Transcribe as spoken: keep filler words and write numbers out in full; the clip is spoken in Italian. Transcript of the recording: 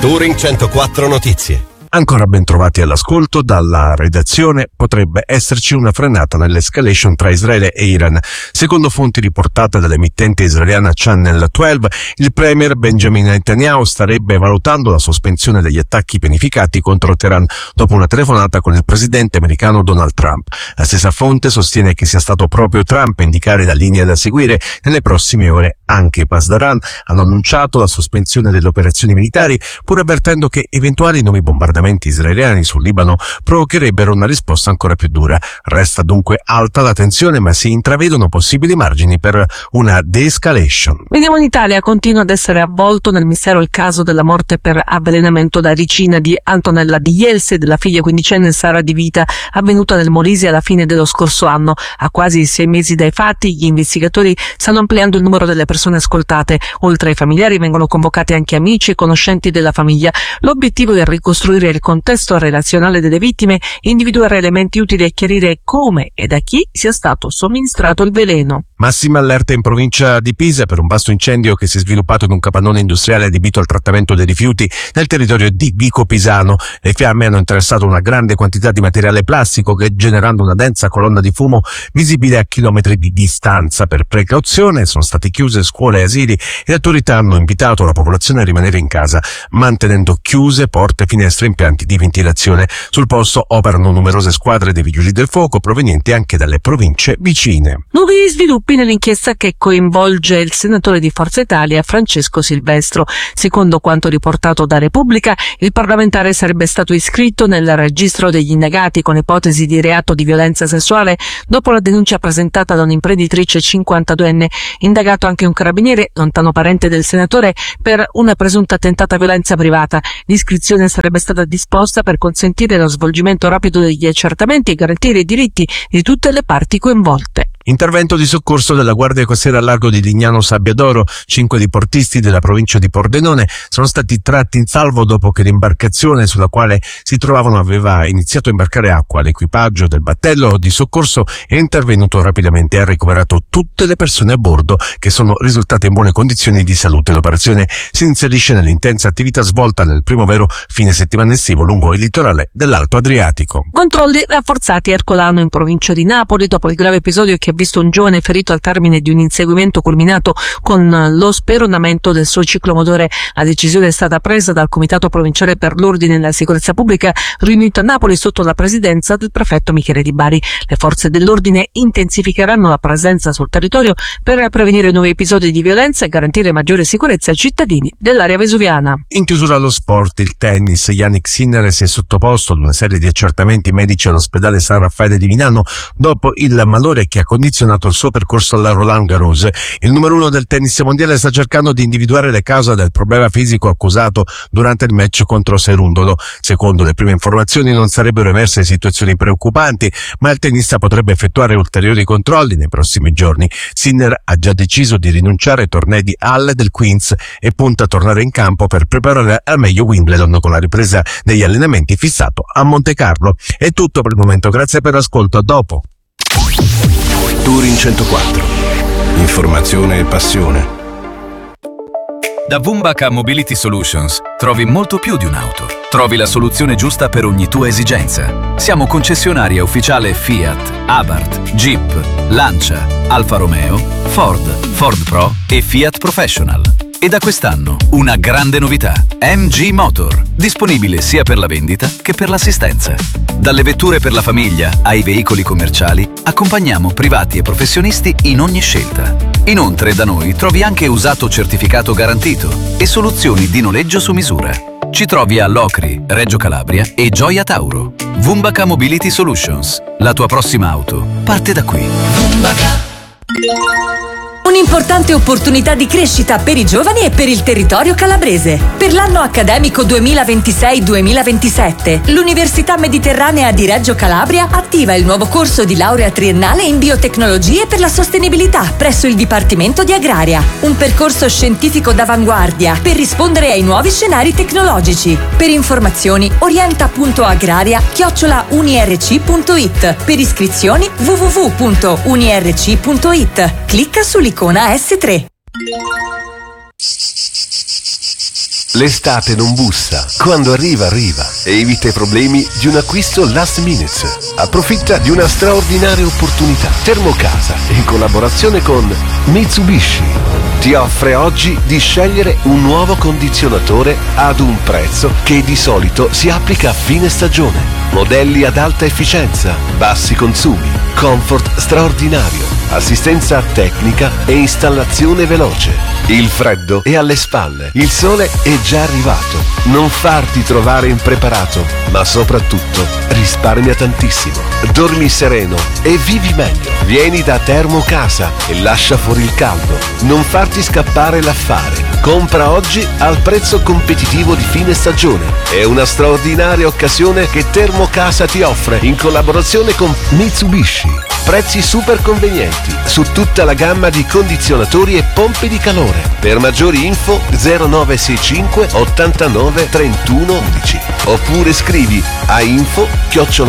Touring centoquattro Notizie. Ancora ben trovati all'ascolto. Dalla redazione: potrebbe esserci una frenata nell'escalation tra Israele e Iran. Secondo fonti riportate dall'emittente israeliana Channel dodici, il premier Benjamin Netanyahu starebbe valutando la sospensione degli attacchi pianificati contro Teheran dopo una telefonata con il presidente americano Donald Trump. La stessa fonte sostiene che sia stato proprio Trump a indicare la linea da seguire nelle prossime ore. Anche i Pasdaran hanno annunciato la sospensione delle operazioni militari, pur avvertendo che eventuali nuovi bombardamenti israeliani sul Libano provocherebbero una risposta ancora più dura. Resta dunque alta la tensione, ma si intravedono possibili margini per una de-escalation. Veniamo in Italia. Continua ad essere avvolto nel mistero il caso della morte per avvelenamento da ricina di Antonella Di Ielsi e della figlia quindicenne Sara Di Vita, avvenuta nel Molise alla fine dello scorso anno. A quasi sei mesi dai fatti, gli investigatori stanno ampliando il numero delle persone ascoltate. Oltre ai familiari vengono convocati anche amici e conoscenti della famiglia. L'obiettivo è ricostruire il contesto relazionale delle vittime, individuare elementi utili a chiarire come e da chi sia stato somministrato il veleno. Massima allerta in provincia di Pisa per un vasto incendio che si è sviluppato in un capannone industriale adibito al trattamento dei rifiuti nel territorio di Vico Pisano. Le fiamme hanno interessato una grande quantità di materiale plastico, che generando una densa colonna di fumo visibile a chilometri di distanza. Per precauzione sono state chiuse scuole e asili e le autorità hanno invitato la popolazione a rimanere in casa, mantenendo chiuse porte, finestre e impianti di ventilazione. Sul posto operano numerose squadre dei vigili del fuoco provenienti anche dalle province vicine. Nuovi sviluppi nell'inchiesta che coinvolge il senatore di Forza Italia Francesco Silvestro. Secondo quanto riportato da Repubblica, il parlamentare sarebbe stato iscritto nel registro degli indagati con ipotesi di reato di violenza sessuale dopo la denuncia presentata da un'imprenditrice cinquantaduenne. Indagato anche un carabiniere, lontano parente del senatore, per una presunta tentata violenza privata. L'iscrizione sarebbe stata disposta per consentire lo svolgimento rapido degli accertamenti e garantire i diritti di tutte le parti coinvolte. Intervento di soccorso della Guardia Costiera al largo di Lignano Sabbiadoro. Cinque diportisti della provincia di Pordenone sono stati tratti in salvo dopo che l'imbarcazione sulla quale si trovavano aveva iniziato a imbarcare acqua. L'equipaggio del battello di soccorso è intervenuto rapidamente e ha recuperato tutte le persone a bordo, che sono risultate in buone condizioni di salute. L'operazione si inserisce nell'intensa attività svolta nel primo vero fine settimana estivo lungo il litorale dell'Alto Adriatico. Controlli rafforzati a Ercolano, in provincia di Napoli, dopo il grave episodio che ha visto un giovane ferito al termine di un inseguimento culminato con lo speronamento del suo ciclomotore. La decisione è stata presa dal Comitato Provinciale per l'Ordine e la Sicurezza Pubblica, riunito a Napoli sotto la presidenza del prefetto Michele Di Bari. Le forze dell'ordine intensificheranno la presenza sul territorio per prevenire nuovi episodi di violenza e garantire maggiore sicurezza ai cittadini dell'area vesuviana. In chiusura allo sport, il tennis. Yannick Sinner si è sottoposto ad una serie di accertamenti medici all'ospedale San Raffaele di Milano dopo il malore che ha condizionato il suo percorso alla Roland Garros. Il numero uno del tennis mondiale sta cercando di individuare le cause del problema fisico accusato durante il match contro Cerundolo. Secondo le prime informazioni non sarebbero emerse situazioni preoccupanti, ma il tennista potrebbe effettuare ulteriori controlli nei prossimi giorni. Sinner ha già deciso di rinunciare ai tornei di Halle del Queens e punta a tornare in campo per preparare al meglio Wimbledon, con la ripresa degli allenamenti fissato a Monte Carlo. È tutto per il momento, grazie per l'ascolto, a dopo. Touring centoquattro. Informazione e passione. Da Vumbaka Mobility Solutions trovi molto più di un'auto. Trovi la soluzione giusta per ogni tua esigenza. Siamo concessionaria ufficiale Fiat, Abarth, Jeep, Lancia, Alfa Romeo, Ford, Ford Pro e Fiat Professional. E da quest'anno una grande novità: M G Motor, disponibile sia per la vendita che per l'assistenza. Dalle vetture per la famiglia ai veicoli commerciali, accompagniamo privati e professionisti in ogni scelta. Inoltre da noi trovi anche usato certificato garantito e soluzioni di noleggio su misura. Ci trovi a Locri, Reggio Calabria e Gioia Tauro. Vumbaka Mobility Solutions. La tua prossima auto parte da qui. Vumbaka. Un'importante opportunità di crescita per i giovani e per il territorio calabrese. Per l'anno accademico duemilaventisei duemilaventisette, l'Università Mediterranea di Reggio Calabria attiva il nuovo corso di laurea triennale in biotecnologie per la sostenibilità presso il Dipartimento di Agraria. Un percorso scientifico d'avanguardia per rispondere ai nuovi scenari tecnologici. Per informazioni orienta punto agraria chiocciola unirc punto it. Per iscrizioni w w w punto unirc punto it. Clicca sull'icona S tre. L'estate non bussa, quando arriva arriva e evita i problemi di un acquisto last minute. Approfitta di una straordinaria opportunità. Termocasa, in collaborazione con Mitsubishi, ti offre oggi di scegliere un nuovo condizionatore ad un prezzo che di solito si applica a fine stagione. Modelli ad alta efficienza, bassi consumi, comfort straordinario, assistenza tecnica e installazione veloce. Il freddo è alle spalle, il sole è già arrivato. Non farti trovare impreparato, ma soprattutto risparmia tantissimo. Dormi sereno e vivi meglio. Vieni da Termocasa e lascia fuori il caldo. Non farti scappare l'affare. Compra oggi al prezzo competitivo di fine stagione. È una straordinaria occasione che Termocasa ti offre in collaborazione con Mitsubishi. Prezzi super convenienti su tutta la gamma di condizionatori e pompe di calore. Per maggiori info zero nove sei cinque ottantanove trentuno undici oppure scrivi a info chiocciola